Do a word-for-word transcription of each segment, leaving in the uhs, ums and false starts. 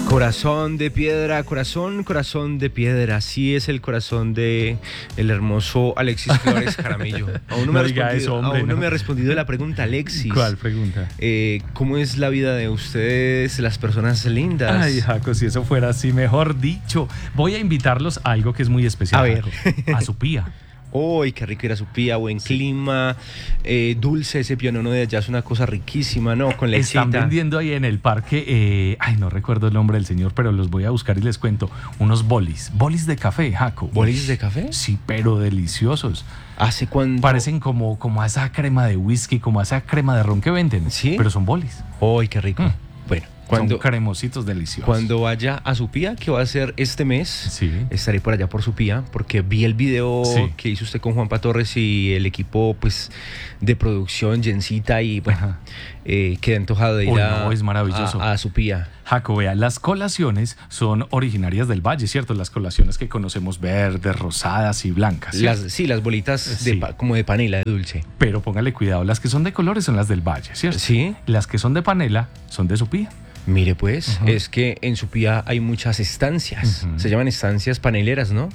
Corazón de piedra, corazón, corazón de piedra. Así es el corazón de el hermoso Alexis Flores Jaramillo. Aún no, me, No ha diga respondido, eso, hombre, aún no no. me ha respondido la pregunta, Alexis. ¿Cuál pregunta? Eh, ¿Cómo es la vida de ustedes, las personas lindas? Ay, Jaco, si eso fuera así, mejor dicho. Voy a invitarlos a algo que es muy especial. A ver. Jaco, a su pía. ¡Uy, qué rico ir a su pía! Buen clima, eh, dulce ese pionono de allá, es una cosa riquísima, ¿no? Con lechita. Están vendiendo ahí en el parque, eh, ay, no recuerdo el nombre del señor, pero los voy a buscar y les cuento. Unos bolis, bolis de café, Jaco. ¿Bolis de café? Sí, pero deliciosos. ¿Hace cuánto? Parecen como, como a esa crema de whisky, como a esa crema de ron que venden. ¿Sí? Pero son bolis. ¡Uy, qué rico! Mm. Bueno. Cuando, Cuando, son cremositos deliciosos. Cuando vaya a Supía, que va a ser este mes, sí. estaré por allá por Supía, porque vi el video sí. que hizo usted con Juanpa Torres y el equipo pues de producción, Jensita, y bueno, eh, quedé antojado de ir Uy, a, no, es maravilloso. a, a Supía. Jaco, vea, las colaciones son originarias del Valle, ¿cierto? Las colaciones que conocemos verdes, rosadas y blancas. Las, sí, las bolitas sí. de, como de panela, de dulce. Pero póngale cuidado, las que son de colores son las del Valle, ¿cierto? Sí. Las que son de panela son de Supía. Mire pues, uh-huh. es que en Supía hay muchas estancias, uh-huh. se llaman estancias paneleras, ¿no?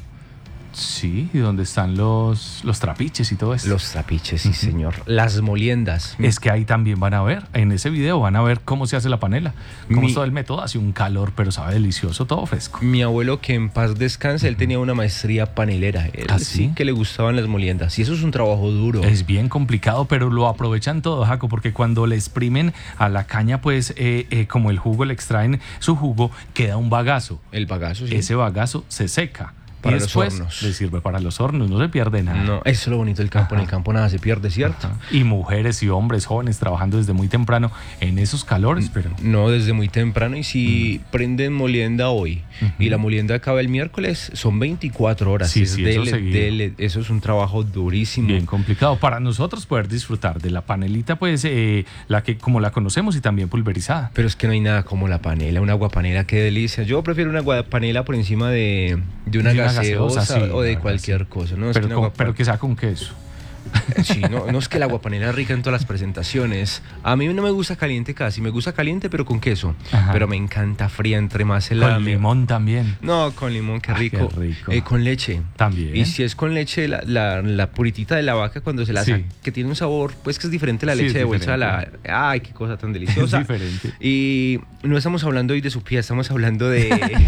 Sí, y donde están los, los trapiches y todo eso. Los trapiches, sí, uh-huh. señor. Las moliendas. Es que ahí también van a ver, en ese video van a ver cómo se hace la panela, cómo Mi, es todo el método, hace un calor, pero sabe delicioso, todo fresco. Mi abuelo, que en paz descanse, uh-huh. él tenía una maestría panelera. Él ¿Ah, sí? sí que le gustaban las moliendas. Y eso es un trabajo duro. Es bien complicado, pero lo aprovechan todo, Jaco, porque cuando le exprimen a la caña, pues eh, eh, como el jugo le extraen su jugo, queda un bagazo. El bagazo, sí. Ese bagazo se seca. Para y después los hornos. Le sirve para los hornos, no se pierde nada. No, eso es lo bonito del campo. Ajá. En el campo nada se pierde, ¿cierto? Ajá. Y mujeres y hombres jóvenes trabajando desde muy temprano en esos calores, pero... No, desde muy temprano. Y si uh-huh. prenden molienda hoy uh-huh. y la molienda acaba el miércoles, son veinticuatro horas. Sí, es sí, dele, eso, dele, eso es un trabajo durísimo. Bien complicado. Para nosotros poder disfrutar de la panelita, pues, eh, la que como la conocemos y también pulverizada. Pero es que no hay nada como la panela, una aguapanela, qué delicia. Yo prefiero una aguapanela por encima de, de una, una gaseosa, gaseosa sí. o de cualquier sí. cosa, ¿no? Es pero, que con, pero que sea con queso. Sí, no, no es que la aguapanela es rica en todas las presentaciones. A mí no me gusta caliente casi, me gusta caliente pero con queso. Ajá. Pero me encanta fría, entre más helada. Con limón también. No, con limón, qué rico. Ah, qué rico. Eh, con leche. También. Y si es con leche, la, la, la puritita de la vaca cuando se la saca, sí. que tiene un sabor, pues que es diferente a la sí, leche de bolsa. La... Ay, qué cosa tan deliciosa. Es diferente. Y no estamos hablando hoy de su pía, estamos hablando de...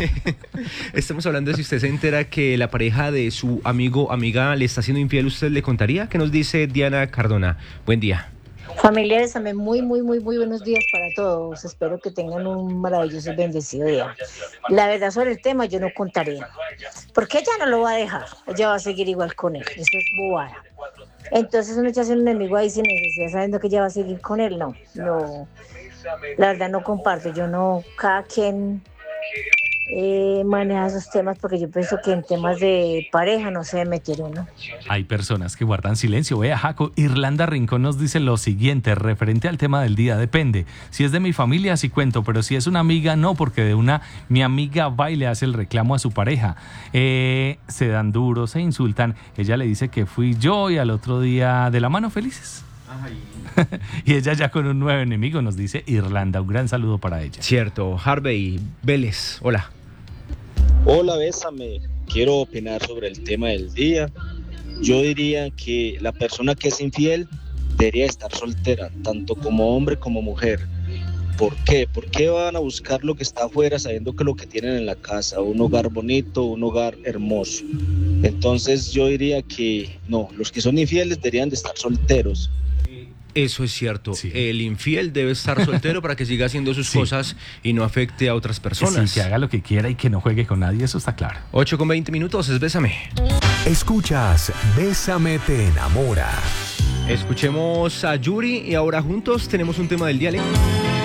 estamos hablando de si usted se entera que la pareja de su amigo, amiga, le está siendo infiel, ¿usted le contaría? ¿Qué nos dice Diana Cardona? Buen día. Familiares, también muy, muy, muy, muy buenos días para todos. Espero que tengan un maravilloso y bendecido día. La verdad sobre el tema yo no contaré, porque ella no lo va a dejar. Ella va a seguir igual con él. Eso es bobada. Entonces uno echa un enemigo ahí sin necesidad, sabiendo que ella va a seguir con él. No, no. La verdad no comparto. Yo no, cada quien... Eh, maneja esos temas porque yo pienso que en temas de pareja no se debe meter uno. Hay personas que guardan silencio. Vea, Jaco, Irlanda Rincón nos dice lo siguiente referente al tema del día. Depende. Si es de mi familia, sí cuento, pero si es una amiga, no, porque de una mi amiga va y le hace el reclamo a su pareja. Eh, se dan duros, se insultan. Ella le dice que fui yo y al otro día de la mano felices. Y ella ya con un nuevo enemigo, nos dice Irlanda. Un gran saludo para ella. Cierto. Harvey Vélez, hola. Hola, Bésame. Quiero opinar sobre el tema del día. Yo diría que la persona que es infiel debería estar soltera, tanto como hombre como mujer. ¿Por qué? ¿Por qué van a buscar lo que está afuera sabiendo que lo que tienen en la casa, un hogar bonito, un hogar hermoso? Entonces yo diría que no, los que son infieles deberían de estar solteros. Eso es cierto. Sí. El infiel debe estar soltero para que siga haciendo sus sí. cosas y no afecte a otras personas. Sí, que haga lo que quiera y que no juegue con nadie, eso está claro. ocho con veinte minutos, es Bésame. Escuchas Bésame te enamora. Escuchemos a Yuri y ahora juntos tenemos un tema del día.